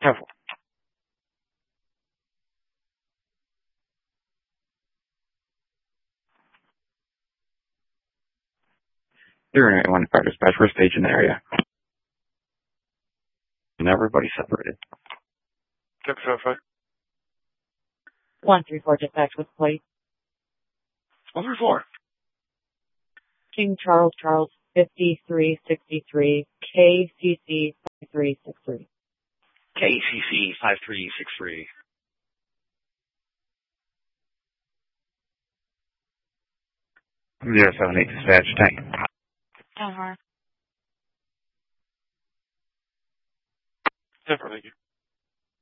Careful. 091 Fire Dispatch, we're staging the area. And everybody separated. 605. 134 Dispatch with plate. 134. King Charles 5363 KCC 5363. KCC 5363. Zero 78 Dispatch, tank. Uh-huh. Separate, thank you.